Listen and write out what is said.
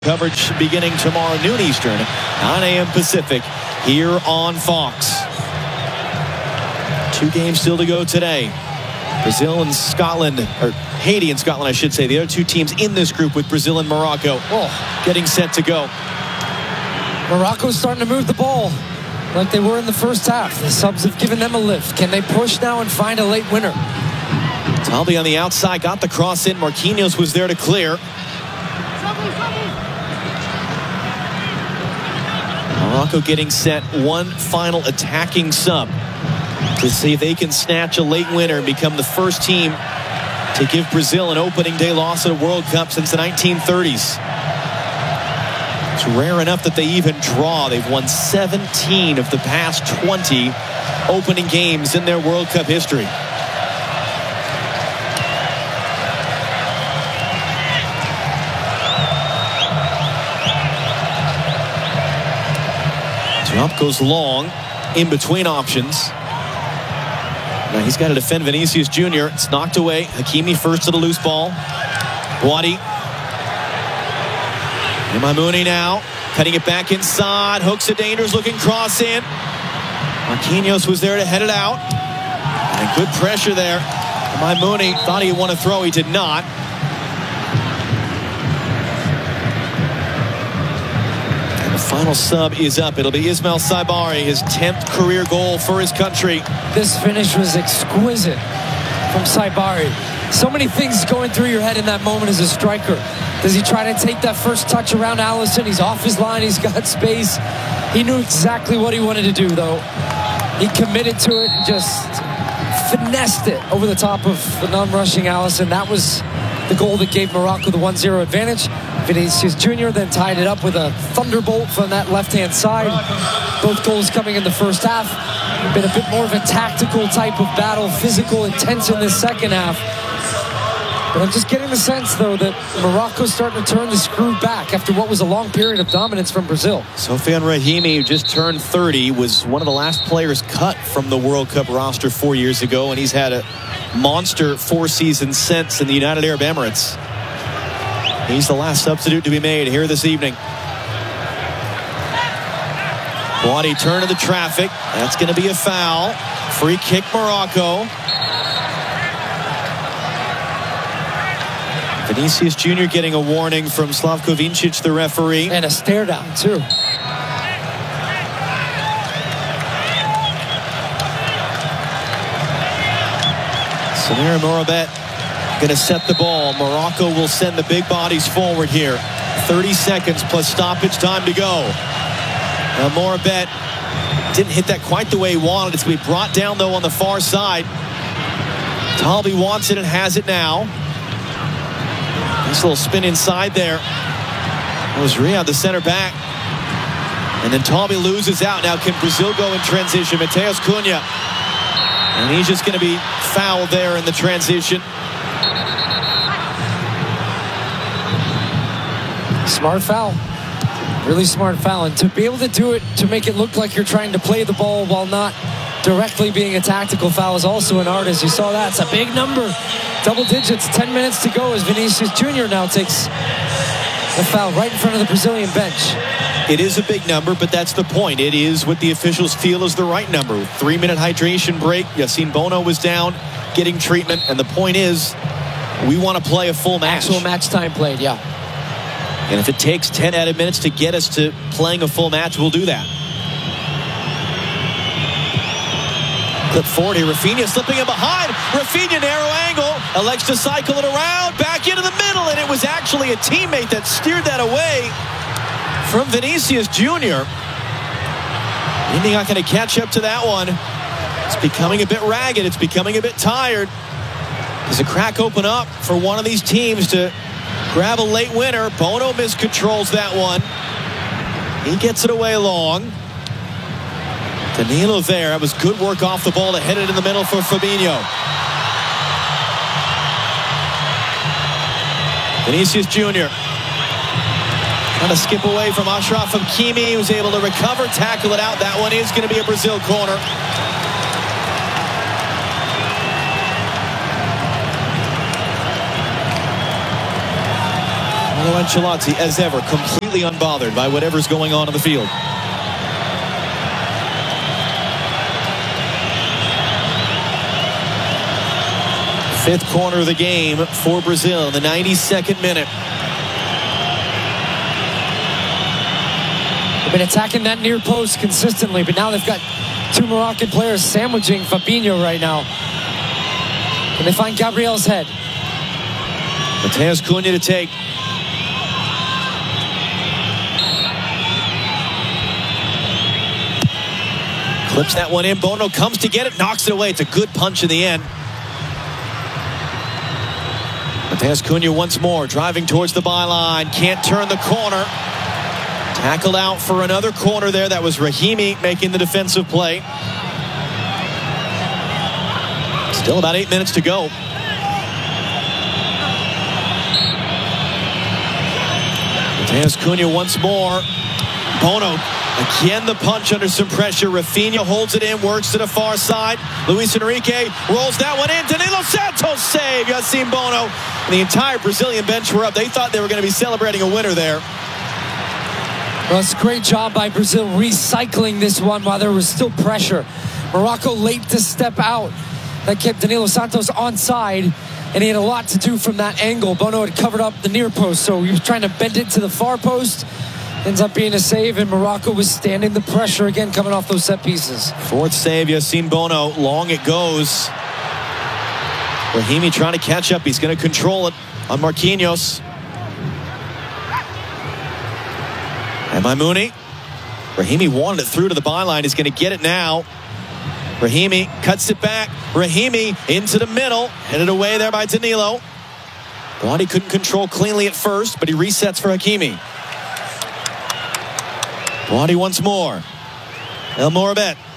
Coverage beginning tomorrow noon Eastern, 9 a.m. Pacific, here on Fox. 2 games still to go today. Brazil and Scotland, or Haiti and Scotland, I should say. The other 2 teams in this group with Brazil and Morocco getting set to go. Morocco's starting to move the ball like they were in the first half. The subs have given them a lift. Can they push now and find a late winner? Talbi on the outside, got the cross in. Marquinhos was there to clear. Morocco getting set, one final attacking sub to see if they can snatch a late winner and become the first team to give Brazil an opening day loss at a World Cup since the 1930s. It's rare enough that they even draw. They've won 17 of the past 20 opening games in their World Cup history. Drop goes long, in between options. Now he's got to defend Vinicius Jr. It's knocked away. Hakimi first to the loose ball. Wadi. Mooney now, cutting it back inside. Hooks a dangerous looking cross in. Marquinhos was there to head it out. And good pressure there. Mooney thought he'd want to throw. He did not. Final sub is up. It'll be Ismail Saibari, his 10th career goal for his country. This finish was exquisite from Saibari. So many things going through your head in that moment as a striker. Does he try to take that first touch around Alisson? He's off his line. He's got space. He knew exactly what he wanted to do, though. He committed to it and just finessed it over the top of the non-rushing Alisson. That was the goal that gave Morocco the 1-0 advantage. Vinicius Jr. then tied it up with a thunderbolt from that left-hand side. Both goals coming in the first half. Been a bit more of a tactical type of battle, physical, intense in this second half. But I'm just getting the sense, though, that Morocco's starting to turn the screw back after what was a long period of dominance from Brazil. Sofiane Rahimi, who just turned 30, was one of the last players cut from the World Cup roster 4 years ago, and he's had a monster 4 seasons since in the United Arab Emirates. He's the last substitute to be made here this evening. Wadi turn to the traffic. That's going to be a foul. Free kick Morocco. Vinicius Jr. getting a warning from Slavko Vincic, the referee. And a stare down, too. Samir Morabet going to set the ball. Morocco will send the big bodies forward here. 30 seconds plus stoppage time to go. Now Morabet didn't hit that quite the way he wanted. It's going to be brought down, though, on the far side. Talbi wants it and has it now. Nice little spin inside there. That was Riyad, the center back. And then Talbi loses out. Now can Brazil go in transition? Matheus Cunha. And he's just going to be fouled there in the transition. Smart foul. Really smart foul. And to be able to do it, to make it look like you're trying to play the ball while not directly being a tactical foul is also an art. As you saw that. It's a big number. Double digits. 10 minutes to go as Vinicius Jr. now takes the foul right in front of the Brazilian bench. It is a big number, but that's the point. It is what the officials feel is the right number. 3-minute hydration break. Yassine Bono was down getting treatment. And the point is, we want to play a full match. Actual match time played, yeah. And if it takes 10 added minutes to get us to playing a full match, we'll do that. Clip forward here. Rafinha slipping in behind. Rafinha, narrow angle. Elects to cycle it around. Back into the middle. And it was actually a teammate that steered that away from Vinicius Jr. Indy not going to catch up to that one. It's becoming a bit ragged. It's becoming a bit tired. Does a crack open up for one of these teams to grab a late winner? Bono miscontrols that one. He gets it away long. Danilo there. That was good work off the ball to head it in the middle for Fabinho. Vinicius Jr. trying to skip away from Achraf Hakimi. He was able to recover, tackle it out. That one is going to be a Brazil corner. Carlo Ancelotti, as ever, completely unbothered by whatever's going on the field. Fifth corner of the game for Brazil in the 92nd minute. They've been attacking that near post consistently, but now they've got two Moroccan players sandwiching Fabinho right now. Can they find Gabriel's head? Matheus Cunha to take. Clips that one in. Bono comes to get it, knocks it away. It's a good punch in the end. Matheus Cunha once more, driving towards the byline. Can't turn the corner. Tackled out for another corner there. That was Rahimi making the defensive play. Still about 8 minutes to go. Matheus Cunha once more. Bono, again the punch under some pressure. Rafinha holds it in, works to the far side. Luis Enrique rolls that one in. Danilo Santos save. Yassine Bono. And the entire Brazilian bench were up. They thought they were going to be celebrating a winner there. Well, it's a great job by Brazil recycling this one while there was still pressure. Morocco late to step out. That kept Danilo Santos onside, and he had a lot to do from that angle. Bono had covered up the near post, so he was trying to bend it to the far post. Ends up being a save, and Morocco was standing the pressure again coming off those set pieces. Fourth save, Yassine Bono. Long it goes. Rahimi trying to catch up. He's going to control it on Marquinhos. And Maimouni. Rahimi wanted it through to the byline. He's going to get it now. Rahimi cuts it back. Rahimi into the middle. Headed away there by Danilo. Thought he couldn't control cleanly at first, but he resets for Hakimi. Wadi once more. El Morabet.